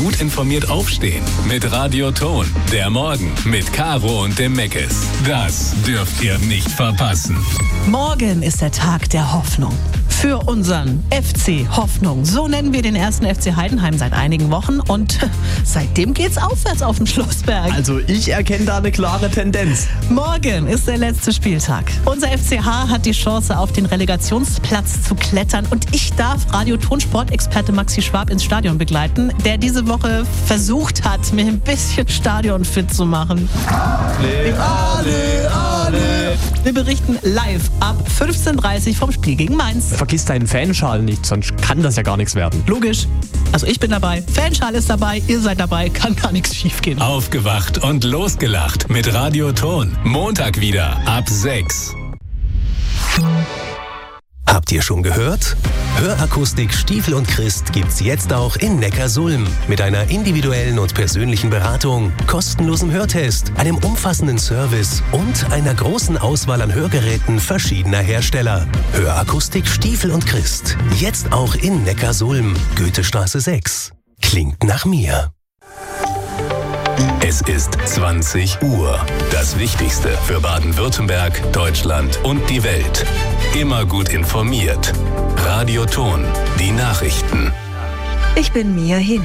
Gut informiert aufstehen mit Radio Ton. Der Morgen mit Caro und dem Meckes. Das dürft ihr nicht verpassen. Morgen ist der Tag der Hoffnung. Für unseren FC Hoffnung. So nennen wir den ersten FC Heidenheim seit einigen Wochen und seitdem geht's aufwärts auf dem Schlossberg. Also ich erkenne da eine klare Tendenz. Morgen ist der letzte Spieltag. Unser FCH hat die Chance, auf den Relegationsplatz zu klettern und ich darf Radio-Ton-Sportexperte Maxi Schwab ins Stadion begleiten, der diese Woche versucht hat, mir ein bisschen stadionfit zu machen. Ale. Wir berichten live ab 15:30 Uhr vom Spiel gegen Mainz. Vergiss deinen Fanschal nicht, sonst kann das ja gar nichts werden. Logisch. Also ich bin dabei, Fanschal ist dabei, ihr seid dabei, kann gar nichts schief gehen. Aufgewacht und losgelacht mit Radio Ton. Montag wieder ab 6. Habt ihr schon gehört? Hörakustik Stiefel und Christ gibt's jetzt auch in Neckarsulm. Mit einer individuellen und persönlichen Beratung, kostenlosem Hörtest, einem umfassenden Service und einer großen Auswahl an Hörgeräten verschiedener Hersteller. Hörakustik Stiefel und Christ. Jetzt auch in Neckarsulm. Goethestraße 6. Klingt nach mir. Es ist 20 Uhr. Das Wichtigste für Baden-Württemberg, Deutschland und die Welt. Immer gut informiert. Radio Ton. Die Nachrichten. Ich bin Mia Hin.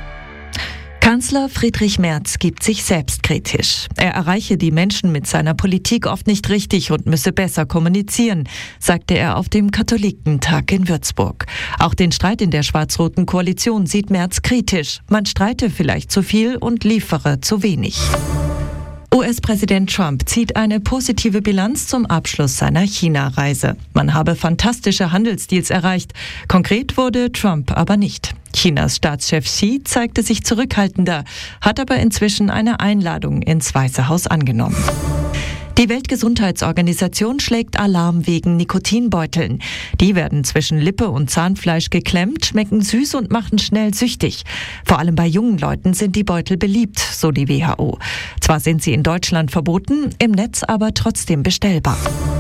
Kanzler Friedrich Merz gibt sich selbstkritisch. Er erreiche die Menschen mit seiner Politik oft nicht richtig und müsse besser kommunizieren, sagte er auf dem Katholikentag in Würzburg. Auch den Streit in der schwarz-roten Koalition sieht Merz kritisch. Man streite vielleicht zu viel und liefere zu wenig. US-Präsident Trump zieht eine positive Bilanz zum Abschluss seiner China-Reise. Man habe fantastische Handelsdeals erreicht. Konkret wurde Trump aber nicht. Chinas Staatschef Xi zeigte sich zurückhaltender, hat aber inzwischen eine Einladung ins Weiße Haus angenommen. Die Weltgesundheitsorganisation schlägt Alarm wegen Nikotinbeuteln. Die werden zwischen Lippe und Zahnfleisch geklemmt, schmecken süß und machen schnell süchtig. Vor allem bei jungen Leuten sind die Beutel beliebt, so die WHO. Zwar sind sie in Deutschland verboten, im Netz aber trotzdem bestellbar.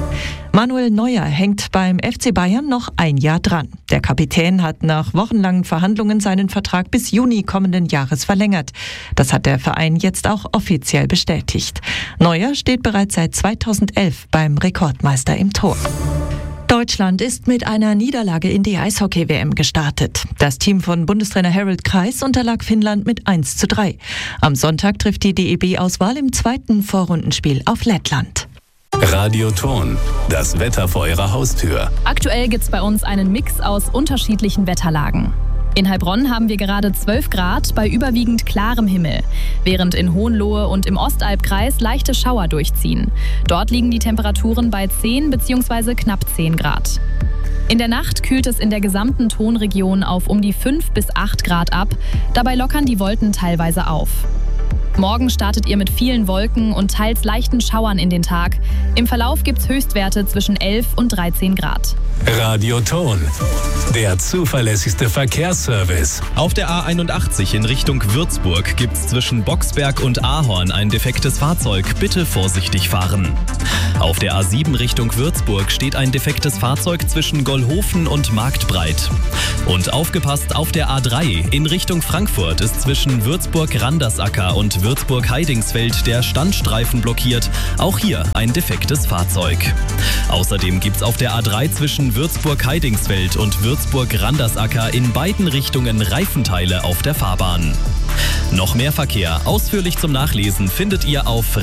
Manuel Neuer hängt beim FC Bayern noch ein Jahr dran. Der Kapitän hat nach wochenlangen Verhandlungen seinen Vertrag bis Juni kommenden Jahres verlängert. Das hat der Verein jetzt auch offiziell bestätigt. Neuer steht bereits seit 2011 beim Rekordmeister im Tor. Deutschland ist mit einer Niederlage in die Eishockey-WM gestartet. Das Team von Bundestrainer Harald Kreis unterlag Finnland mit 1:3. Am Sonntag trifft die DEB-Auswahl im zweiten Vorrundenspiel auf Lettland. Radio Ton. Das Wetter vor eurer Haustür. Aktuell gibt's bei uns einen Mix aus unterschiedlichen Wetterlagen. In Heilbronn haben wir gerade 12 Grad bei überwiegend klarem Himmel, während in Hohenlohe und im Ostalbkreis leichte Schauer durchziehen. Dort liegen die Temperaturen bei 10 bzw. knapp 10 Grad. In der Nacht kühlt es in der gesamten Tonregion auf um die 5 bis 8 Grad ab. Dabei lockern die Wolken teilweise auf. Morgen startet ihr mit vielen Wolken und teils leichten Schauern in den Tag. Im Verlauf gibt's Höchstwerte zwischen 11 und 13 Grad. Radio Ton. Der zuverlässigste Verkehrsservice. Auf der A81 in Richtung Würzburg gibt's zwischen Boxberg und Ahorn ein defektes Fahrzeug. Bitte vorsichtig fahren. Auf der A7 Richtung Würzburg steht ein defektes Fahrzeug zwischen Gollhofen und Marktbreit. Und aufgepasst, auf der A3 in Richtung Frankfurt ist zwischen Würzburg-Randersacker und Würzburg-Heidingsfeld der Standstreifen blockiert. Auch hier ein defektes Fahrzeug. Außerdem gibt's auf der A3 zwischen Würzburg-Heidingsfeld und Würzburg-Randersacker in beiden Richtungen Reifenteile auf der Fahrbahn. Noch mehr Verkehr ausführlich zum Nachlesen findet ihr auf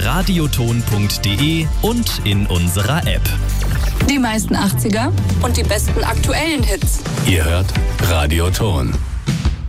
radioton.de und in unserer App. Die meisten 80er und die besten aktuellen Hits. Ihr hört Radio Ton.